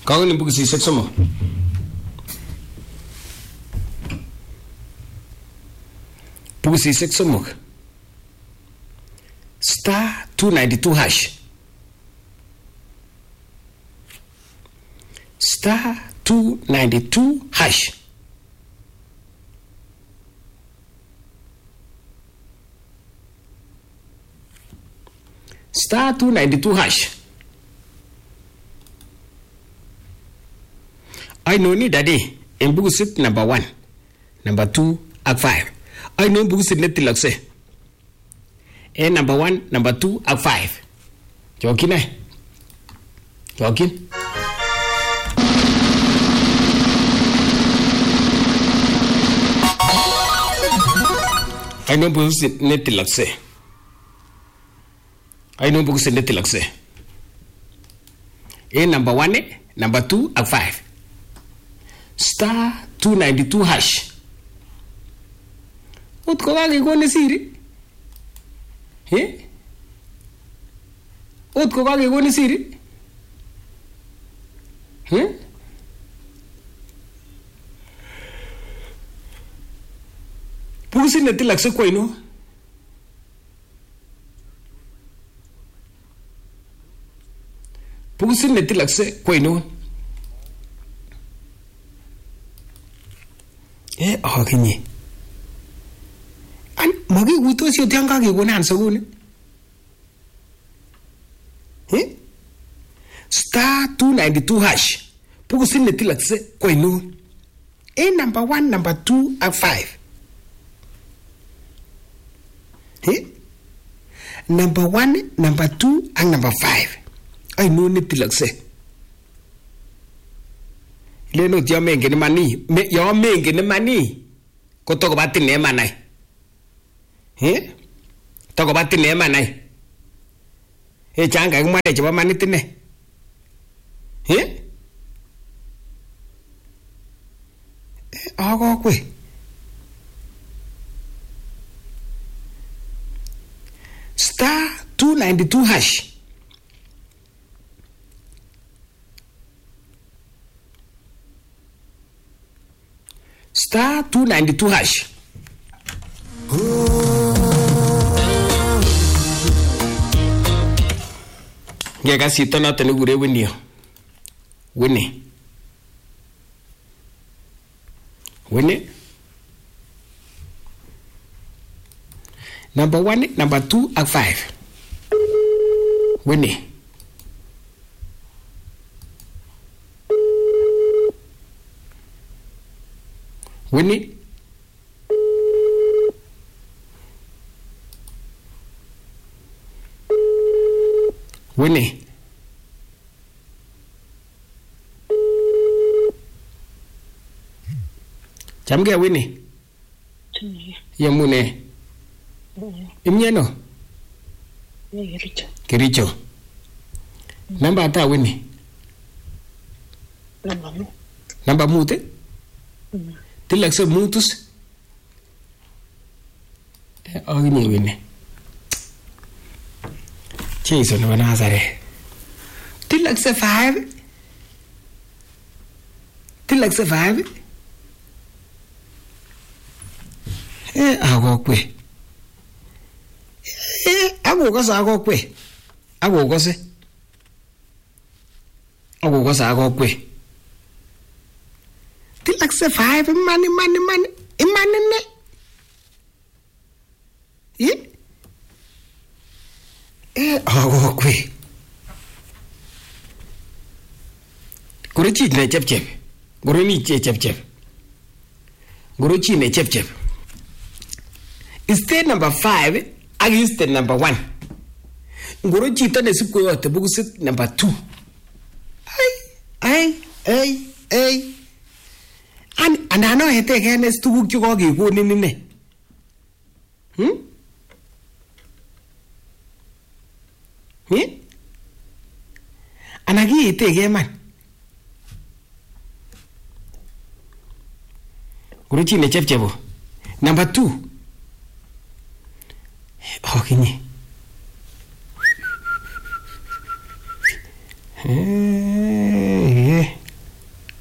Kauni bukisishek somok. Bukisishek somok. Star 292 hash. Star 292 hash. Star 292 hash. I know ni daddy in bukusit number 1, number 2, and 5. I know bukusit netilakse. And number 1, number 2, and 5. Jokin eh? Jokin? I know bukusit netilakse. I know bukusit netilakse. And number 1, number 2, and 5. Star 292 hash. Ut ko kakekone siri? Ut ko kakekone siri? Bukusit netilakse ko ino? Bukusit netilakse ko ino? Akinye. An makikuitos yot yan kakikonan sukul. Star 292 hash. Bukusit netilakse ko ino? Number 1, number 2, and 5. Number 1, number 2, and number 5. I know netilakse. Leno tia mengi ni mani, yo mengi ni mani. Ko toko bati ne manai. Toko bati ne manai. Changa ko mane chaba mani tine. Ako kwe. Star 292 hash. Star 292 hash. Ngeka sito natin ugure Winnie. Winnie. Number 1, number 2, and 5. Winnie. Winnie. Winnie. Chamge Winnie. Yamune. Imnyeno. Kericho. Namba ata Winnie. Namba mute. Tilakse mutus. Aginye Winnie. Cheso no Nazare. Tilakse 5. Tilakse 5. Agokwe. Agogasa agokwe. Agogose. Agogasa agokwe. Tilakse 5 money. Imani ne. Agokwe. Gorochi ne chep. Goroni chep. Gorochi ne chep. Instead number 5 against the number 1. Gorochi to ne sipko yote bukusit number 2. Ay. And I know I take hands to book you go in ne. And I give take a man. Gorochi ne chep. Number 2. Okay.